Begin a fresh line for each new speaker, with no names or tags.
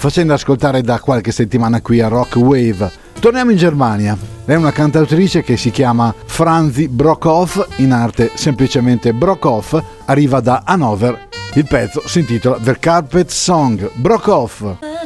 facendo ascoltare da qualche settimana qui a Rock Wave. Torniamo in Germania. È una cantautrice che si chiama Franzi Brockhoff, in arte semplicemente Brockhoff, arriva da Hannover. Il pezzo si intitola The Carpet Song. Brockhoff.